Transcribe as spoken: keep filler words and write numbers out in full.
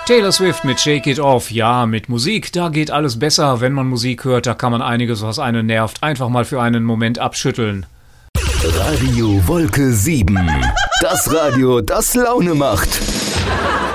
Taylor Swift mit Shake It Off. Ja, mit Musik, da geht alles besser. Wenn man Musik hört, da kann man einiges, was einen nervt, einfach mal für einen Moment abschütteln. Radio Wolke sieben. Das Radio, das Laune macht.